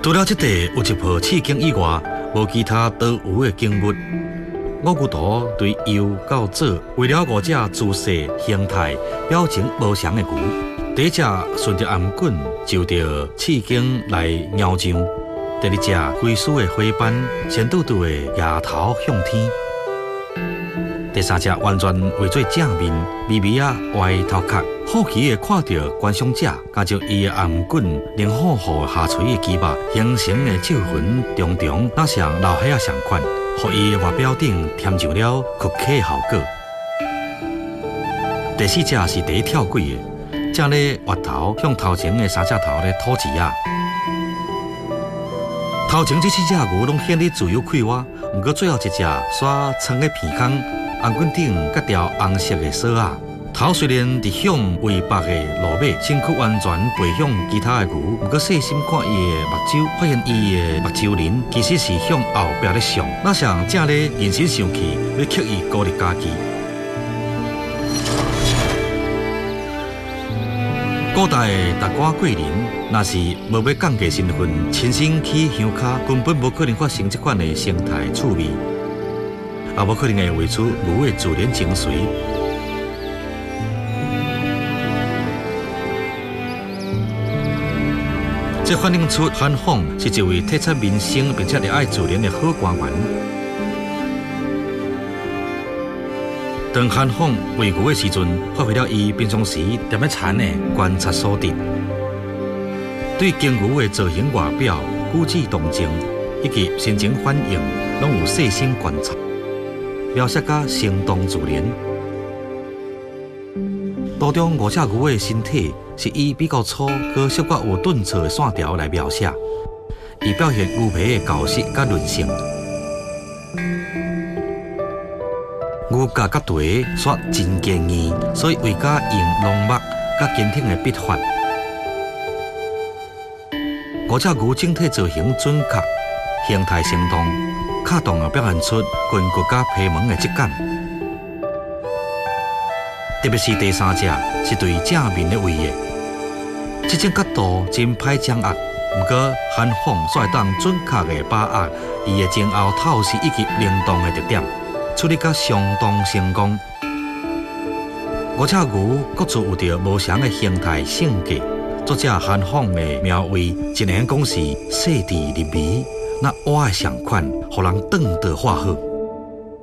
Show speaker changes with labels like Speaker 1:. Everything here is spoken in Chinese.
Speaker 1: 除了这地有一部刺经以外，无其他多余的景物。五牛图对由到左，为了五只姿势、形态、表情无常的牛。第一只顺着颔棍就着刺经来摇上，第二只龟丝的花斑，仙嘟嘟的牙头向天。第三只完全为做正面，微微啊歪头壳，好奇的看到观赏者，加上伊的颔棍灵虎虎下垂的鸡巴，形成的皱纹重重，那像老蟹啊相款，互伊的外表顶添上了曲起的效果。第四只是第一跳轨的，正咧滑头向头前的三只头咧吐钱啊。头前这四只牛拢显得自由快活，不过最后一只煞藏在鼻孔。颔棍顶夹条红色的锁啊，头虽然直向尾巴的路尾，身躯完全背向其他的牛，不过细心看伊的目睭，发现伊的目睭鳞其实是向后壁咧上，那像正咧认真生气，要刻意鼓励家己。古代的达官贵人，若是无要降低身份，亲身去乡下，根本无可能发生这款的生态趣味。也无可能会画出牛的自然精髓。这反映出韩凤是一位体察民生并且热爱自然的好官员。当韩凤喂牛的时阵，发挥了伊平常时踮咧田的观察所得，对经牛的造型外表、举止动静以及心情反应，拢有细心观察。描写甲生动自然。图中五只牛的身体是以比较粗、可小可有顿挫的线条来描写，以表现牛皮的厚实甲韧性。牛角甲蹄煞真坚硬，所以为加用浓墨甲坚挺的笔法。五只牛整体造型准确，形态生动。卡动也表现出筋骨甲皮毛的质感，特别是第三只是对正面的位的，这种角度真歹掌握。不过韩凤煞会当准确的把握伊的前后透视以及灵动的特点，处理甲相当成功。五只牛各自有着无常的形态性格，作者韩凤的描绘，只能讲是细致入微。那我的相款，互人当得化好。